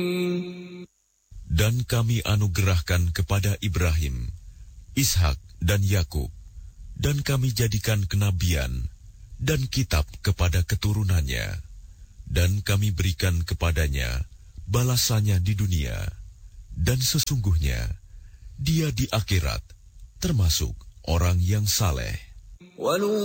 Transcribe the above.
Dan kami anugerahkan kepada Ibrahim, Ishak dan Yakub, dan kami jadikan kenabian dan kitab kepada keturunannya, dan kami berikan kepadanya balasannya di dunia, dan sesungguhnya dia di akhirat termasuk orang yang saleh.